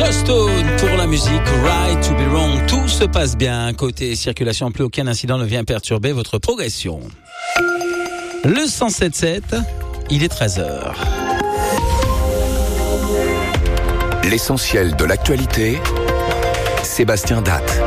Joss Stone pour la musique Right to Be Wrong. Tout se passe bien. Côté circulation, plus aucun incident ne vient perturber votre progression. Le 107.7, il est 13h. L'essentiel de l'actualité, Sébastien Datte.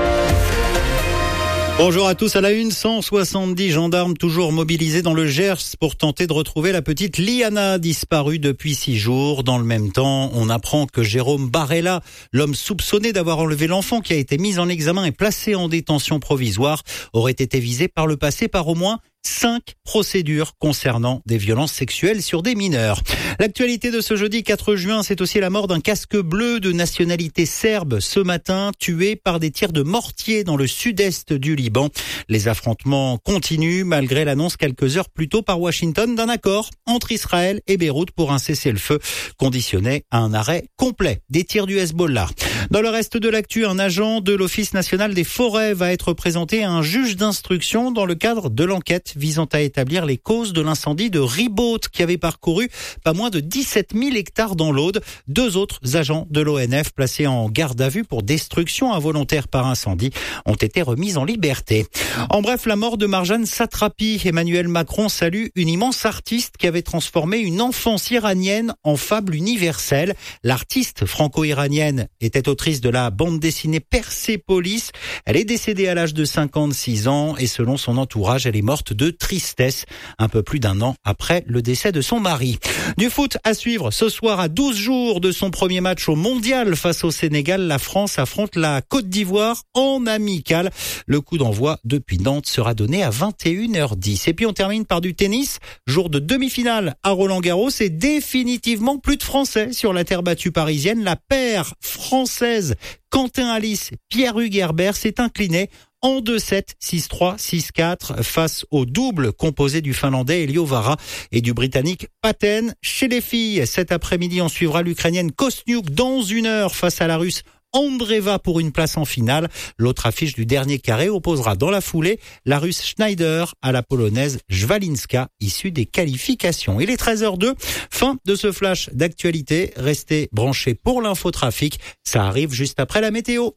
Bonjour à tous, à la une, 170 gendarmes toujours mobilisés dans le Gers pour tenter de retrouver la petite Liana disparue depuis 6 jours. Dans le même temps, on apprend que Jérôme Barella, l'homme soupçonné d'avoir enlevé l'enfant qui a été mis en examen et placé en détention provisoire, aurait été visé par le passé par au moins 5 procédures concernant des violences sexuelles sur des mineurs. L'actualité de ce jeudi 4 juin, c'est aussi la mort d'un casque bleu de nationalité serbe ce matin, tué par des tirs de mortier dans le sud-est du Liban. Les affrontements continuent malgré l'annonce quelques heures plus tôt par Washington d'un accord entre Israël et Beyrouth pour un cessez-le-feu conditionné à un arrêt complet des tirs du Hezbollah. Dans le reste de l'actu, un agent de l'Office national des forêts va être présenté à un juge d'instruction dans le cadre de l'enquête visant à établir les causes de l'incendie de Ribaute qui avait parcouru pas moins de 17 000 hectares dans l'Aude. 2 autres agents de l'ONF placés en garde à vue pour destruction involontaire par incendie ont été remis en liberté. En bref, la mort de Marjane Satrapi. Emmanuel Macron salue une immense artiste qui avait transformé une enfance iranienne en fable universelle. L'artiste franco-iranienne était autrice de la bande dessinée Persépolis. Elle est décédée à l'âge de 56 ans et selon son entourage, elle est morte de tristesse un peu plus d'1 an après le décès de son mari. Du foot à suivre ce soir à 12 jours de son premier match au mondial face au Sénégal. La France affronte la Côte d'Ivoire en amical. Le coup d'envoi depuis Nantes sera donné à 21h10. Et puis on termine par du tennis. Jour de demi-finale à Roland-Garros et définitivement plus de Français sur la terre battue parisienne. La paire française Quentin Alice, Pierre-Hugues Herbert s'est incliné en 2-7, 6-3, 6-4 face au double composé du Finlandais Elio Vara et du Britannique Paten. Chez les filles, cet après-midi, on suivra l'Ukrainienne Kostniuk dans 1 heure face à la Russe Andreeva pour une place en finale. L'autre affiche du dernier carré opposera dans la foulée la Russe Schneider à la Polonaise Jwalinska, issue des qualifications. Il est 13h02, fin de ce flash d'actualité. Restez branchés pour l'infotrafic, ça arrive juste après la météo.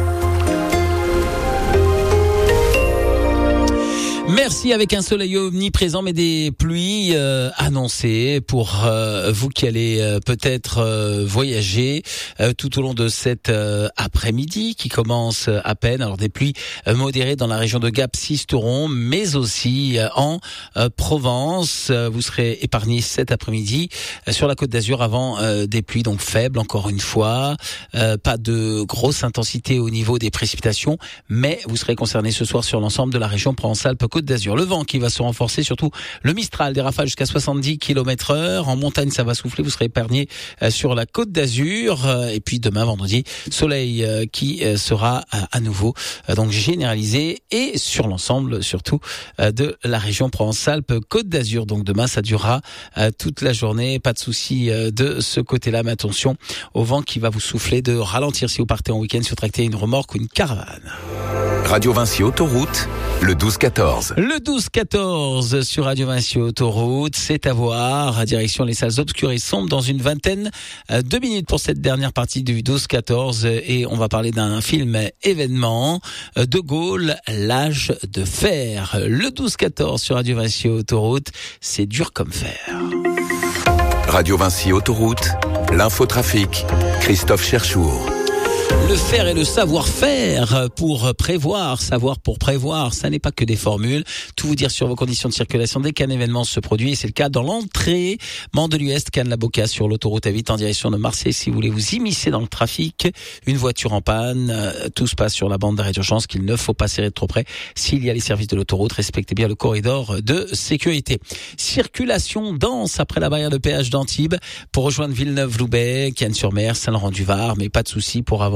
Merci, avec un soleil omniprésent mais des pluies annoncées pour vous qui allez peut-être voyager tout au long de cet après-midi qui commence à peine. Alors des pluies modérées dans la région de Gap, Sisteron, mais aussi en Provence. Vous serez épargnés cet après-midi sur la Côte d'Azur avant des pluies donc faibles encore une fois. Pas de grosse intensité au niveau des précipitations, mais vous serez concernés ce soir sur l'ensemble de la région Provence-Alpes-Côte d'Azur. Le vent qui va se renforcer, surtout le Mistral, des rafales jusqu'à 70 km/h. En montagne, ça va souffler, vous serez épargnés sur la Côte d'Azur. Et puis demain, vendredi, soleil qui sera à nouveau donc généralisé et sur l'ensemble, surtout de la région Provence-Alpes-Côte d'Azur. Donc demain, ça durera toute la journée. Pas de souci de ce côté-là, mais attention au vent qui va vous souffler de ralentir si vous partez en week-end, si vous tractez une remorque ou une caravane. Radio Vinci Autoroute, le 12-14. Le 12-14 sur Radio Vinci Autoroute, c'est à voir à direction les salles obscures et sombres dans une vingtaine de minutes pour cette dernière partie du 12-14 et on va parler d'un film événement, De Gaulle, l'âge de fer. Le 12-14 sur Radio Vinci Autoroute, c'est dur comme fer. Radio Vinci Autoroute, l'infotrafic, Christophe Cherchour. Le faire et le savoir-faire pour prévoir, savoir pour prévoir, ça n'est pas que des formules. Tout vous dire sur vos conditions de circulation dès qu'un événement se produit, et c'est le cas dans l'entrée Mandelieu-Est, Cannes-la-Boca sur l'autoroute A8 en direction de Marseille. Si vous voulez vous immiscer dans le trafic, une voiture en panne, tout se passe sur la bande d'arrêt d'urgence qu'il ne faut pas serrer de trop près. S'il y a les services de l'autoroute, respectez bien le corridor de sécurité. Circulation dense après la barrière de péage d'Antibes pour rejoindre Villeneuve-Loubet, Cannes-sur-Mer, Saint-Laurent-du-Var, mais pas de souci pour avancer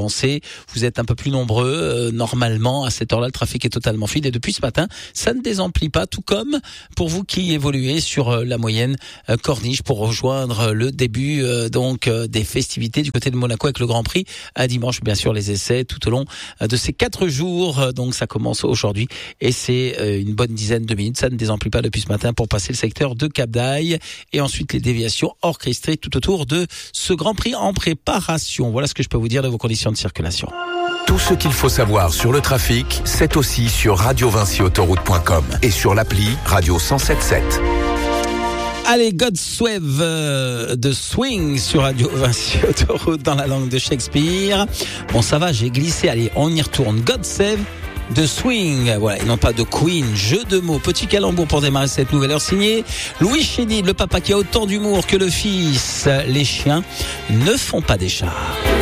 avancé. Vous êtes un peu plus nombreux. Normalement, à cette heure-là, le trafic est totalement fluide. Et depuis ce matin, ça ne désemplit pas, tout comme pour vous qui évoluez sur la moyenne Corniche pour rejoindre le début des festivités du côté de Monaco avec le Grand Prix à dimanche. Bien sûr, les essais tout au long de ces 4 jours. Donc ça commence aujourd'hui et c'est une bonne dizaine de minutes. Ça ne désemplit pas depuis ce matin pour passer le secteur de Cap d'Aille et ensuite les déviations orchestrées tout autour de ce Grand Prix en préparation. Voilà ce que je peux vous dire de vos conditions de circulation. Tout ce qu'il faut savoir sur le trafic, c'est aussi sur radiovinciautoroute.com et sur l'appli Radio 107.7. Allez, God Save de Swing sur Radio Vinci Autoroute dans la langue de Shakespeare. Bon, ça va, j'ai glissé. Allez, on y retourne. God Save de Swing. Voilà, et non pas de Queen. Jeu de mots. Petit calembour pour démarrer cette nouvelle heure. Signé Louis Chédid, le papa qui a autant d'humour que le fils. Les chiens ne font pas des chats.